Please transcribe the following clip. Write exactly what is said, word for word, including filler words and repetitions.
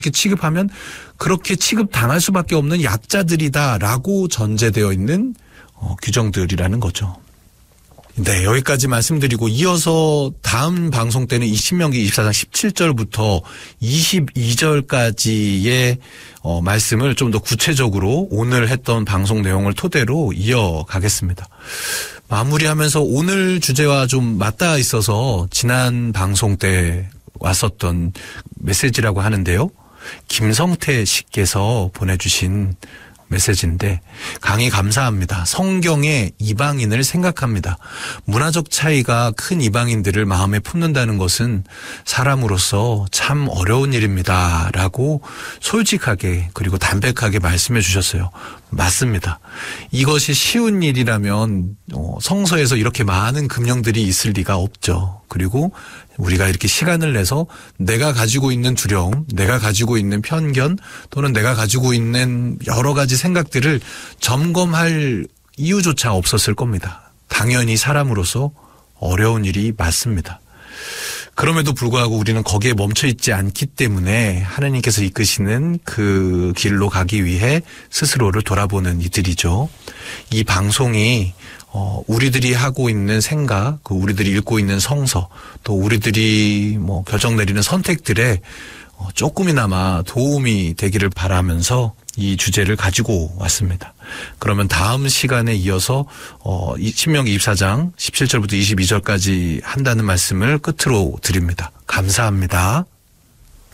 이렇게 취급하면 그렇게 취급당할 수밖에 없는 약자들이다라고 전제되어 있는 어, 규정들이라는 거죠. 네, 여기까지 말씀드리고 이어서 다음 방송 때는 이 신명기 이십사 장 십칠 절부터 이십이 절까지의 어, 말씀을 좀 더 구체적으로 오늘 했던 방송 내용을 토대로 이어가겠습니다. 마무리하면서 오늘 주제와 좀 맞닿아 있어서 지난 방송 때 왔었던 메시지라고 하는데요. 김성태 씨께서 보내주신 메시지인데 강의 감사합니다. 성경의 이방인을 생각합니다. 문화적 차이가 큰 이방인들을 마음에 품는다는 것은 사람으로서 참 어려운 일입니다. 라고 솔직하게 그리고 담백하게 말씀해 주셨어요. 맞습니다. 이것이 쉬운 일이라면 성서에서 이렇게 많은 금령들이 있을 리가 없죠. 그리고 우리가 이렇게 시간을 내서 내가 가지고 있는 두려움, 내가 가지고 있는 편견 또는 내가 가지고 있는 여러 가지 생각들을 점검할 이유조차 없었을 겁니다. 당연히 사람으로서 어려운 일이 맞습니다. 그럼에도 불구하고 우리는 거기에 멈춰 있지 않기 때문에 하나님께서 이끄시는 그 길로 가기 위해 스스로를 돌아보는 이들이죠. 이 방송이 어, 우리들이 하고 있는 생각, 그 우리들이 읽고 있는 성서, 또 우리들이 뭐 결정 내리는 선택들에 어, 조금이나마 도움이 되기를 바라면서 이 주제를 가지고 왔습니다. 그러면 다음 시간에 이어서 어, 신명기 이십사 장 십칠 절부터 이십이 절까지 한다는 말씀을 끝으로 드립니다. 감사합니다.